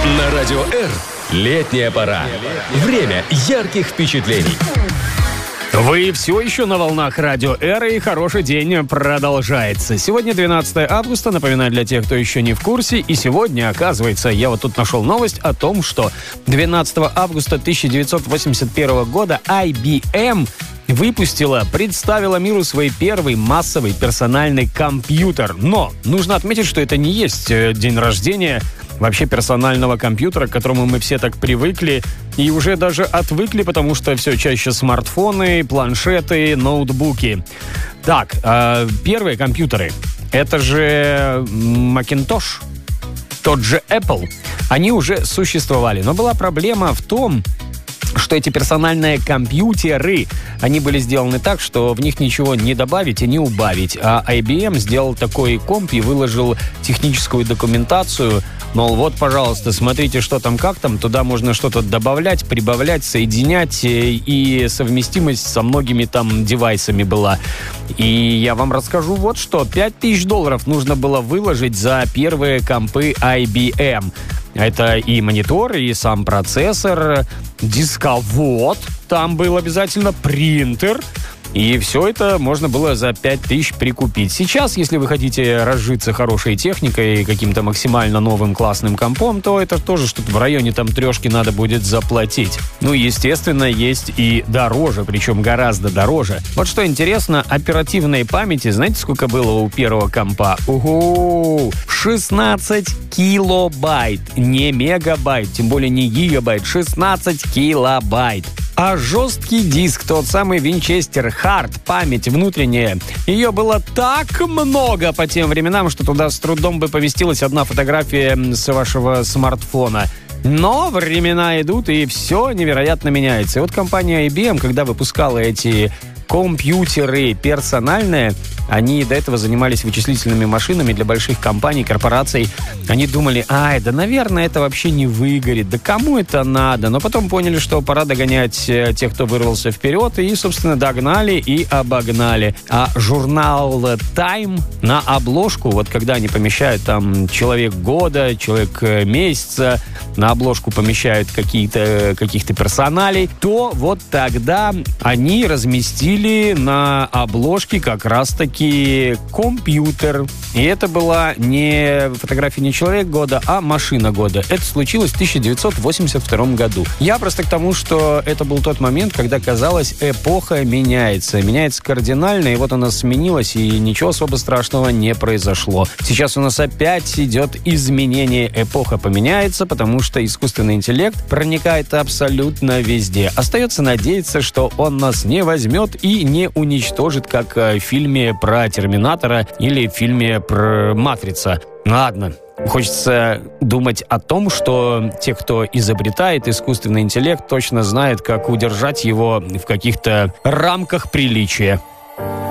На Радио R летняя пора. Время ярких впечатлений. Вы все еще на волнах Радио R, и хороший день продолжается. Сегодня 12 августа, напоминаю для тех, кто еще не в курсе. И сегодня, оказывается, я вот тут нашел новость о том, что 12 августа 1981 года IBM представила миру свой первый массовый персональный компьютер. Но нужно отметить, что это не есть день рождения вообще персонального компьютера, к которому мы все так привыкли и уже даже отвыкли, потому что все чаще смартфоны, планшеты, ноутбуки. Так, первые компьютеры, это же Macintosh, тот же Apple, они уже существовали. Но была проблема в том, что эти персональные компьютеры, они были сделаны так, что в них ничего не добавить и не убавить. А IBM сделал такой комп и выложил техническую документацию, мол, вот, пожалуйста, смотрите, что там, как там, туда можно что-то добавлять, прибавлять, соединять, и совместимость со многими там девайсами была. И я вам расскажу вот что. $5000 нужно было выложить за первые компы IBM. Это и монитор, и сам процессор, дисковод, там был обязательно принтер. И все это можно было за 5000 прикупить. Сейчас, если вы хотите разжиться хорошей техникой, каким-то максимально новым классным компом, то это тоже что-то в районе там 3 надо будет заплатить. Ну, естественно, есть и дороже, причем гораздо дороже. Вот что интересно, оперативной памяти, знаете, сколько было у первого компа? Ого! 16 килобайт, не мегабайт, тем более не гигабайт, 16 килобайт. А жесткий диск, тот самый Winchester Hard, память внутренняя, ее было так много по тем временам, что туда с трудом бы поместилась одна фотография с вашего смартфона. Но времена идут, и все невероятно меняется. И вот компания IBM, когда выпускала эти компьютеры персональные, они до этого занимались вычислительными машинами для больших компаний, корпораций. Они думали, да, наверное, это вообще не выгорит, да кому это надо? Но потом поняли, что пора догонять тех, кто вырвался вперед, и, собственно, догнали и обогнали. А журнал Time на обложку, вот когда они помещают там человек года, человек месяца, на обложку помещают каких-то персоналей, то вот тогда они разместили на обложке как раз-таки компьютер. И это была не фотография не человек года, а машина года. Это случилось в 1982 году. Я просто к тому, что это был тот момент, когда, казалось, эпоха меняется. Меняется кардинально, и вот она сменилась, и ничего особо страшного не произошло. Сейчас у нас опять идет изменение. Эпоха поменяется, потому что искусственный интеллект проникает абсолютно везде. Остается надеяться, что он нас не возьмет и не уничтожит, как в фильме про Терминатора или в фильме про Матрица. Ладно. Хочется думать о том, что те, кто изобретает искусственный интеллект, точно знают, как удержать его в каких-то рамках приличия.